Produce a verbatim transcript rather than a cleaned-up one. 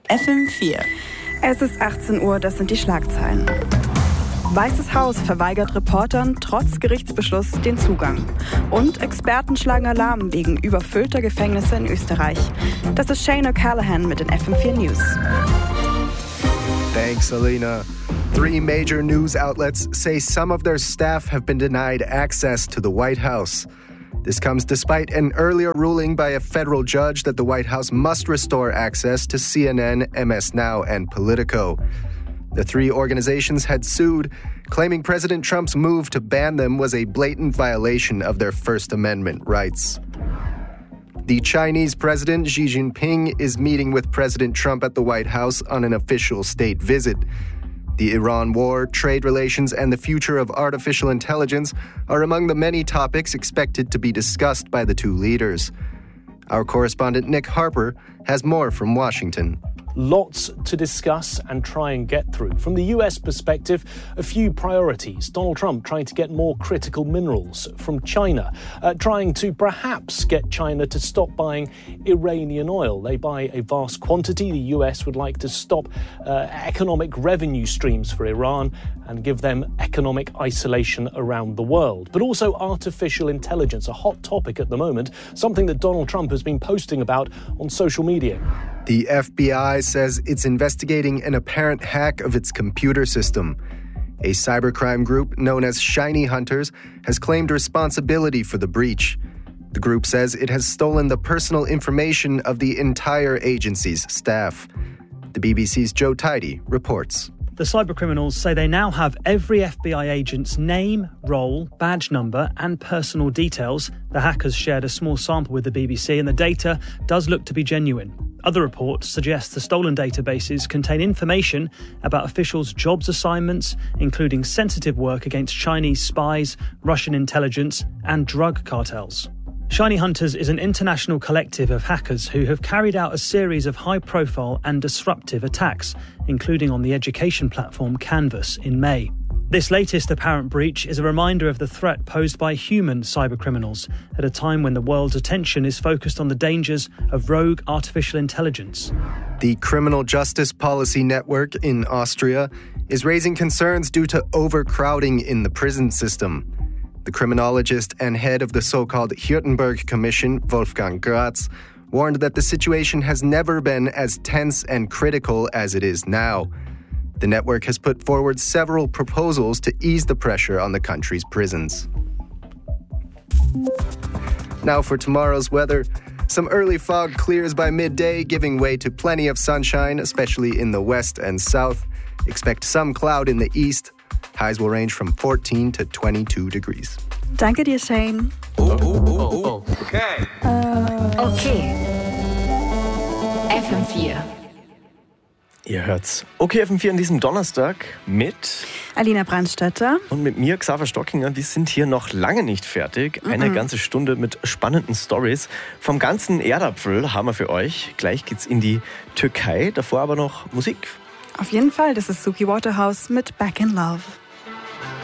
F M vier. Es ist achtzehn Uhr, das sind die Schlagzeilen. Weißes Haus verweigert Reportern trotz Gerichtsbeschluss den Zugang. Und Experten schlagen Alarm wegen überfüllter Gefängnisse in Österreich. Das ist Shane O'Callaghan mit den F M vier News. Thanks, Alina. Three major news outlets say some of their staff have been denied access to the White House. This comes despite an earlier ruling by a federal judge that the White House must restore access to C N N, M S Now, and Politico. The three organizations had sued, claiming President Trump's move to ban them was a blatant violation of their First Amendment rights. The Chinese President Xi Jinping is meeting with President Trump at the White House on an official state visit. The Iran war, trade relations, and the future of artificial intelligence are among the many topics expected to be discussed by the two leaders. Our correspondent Nick Harper has more from Washington. Lots to discuss and try and get through. From the U S perspective, a few priorities. Donald Trump trying to get more critical minerals from China, uh, trying to perhaps get China to stop buying Iranian oil. They buy a vast quantity. The U S would like to stop uh, economic revenue streams for Iran and give them economic isolation around the world. But also artificial intelligence, a hot topic at the moment, something that Donald Trump has been posting about on social media. The F B I says it's investigating an apparent hack of its computer system. A cybercrime group known as Shiny Hunters has claimed responsibility for the breach. The group says it has stolen the personal information of the entire agency's staff. The B B C's Joe Tidy reports. The cybercriminals say they now have every F B I agent's name, role, badge number and personal details. The hackers shared a small sample with the B B C and the data does look to be genuine. Other reports suggest the stolen databases contain information about officials' jobs assignments, including sensitive work against Chinese spies, Russian intelligence and drug cartels. Shiny Hunters is an international collective of hackers who have carried out a series of high-profile and disruptive attacks, including on the education platform Canvas in May. This latest apparent breach is a reminder of the threat posed by human cybercriminals at a time when the world's attention is focused on the dangers of rogue artificial intelligence. The Criminal Justice Policy Network in Austria is raising concerns due to overcrowding in the prison system. The criminologist and head of the so-called Hirtenberg Commission, Wolfgang Gratz, warned that the situation has never been as tense and critical as it is now. The network has put forward several proposals to ease the pressure on the country's prisons. Now for tomorrow's weather. Some early fog clears by midday, giving way to plenty of sunshine, especially in the west and south. Expect some cloud in the east. Highs will range from fourteen to twenty-two degrees. Danke dir, Shane. Oh, oh, oh, oh. Okay. Uh, Okay. F M vier. Ihr hört's. Okay, F M vier an diesem Donnerstag mit Alina Brandstätter. und mit mir, Xaver Stockinger. Wir sind hier noch lange nicht fertig. Eine Mhm. ganze Stunde mit spannenden Stories. Vom ganzen Erdapfel haben wir für euch. Gleich geht's in die Türkei. Davor aber noch Musik. Auf jeden Fall, das ist Suki Waterhouse mit Back in Love.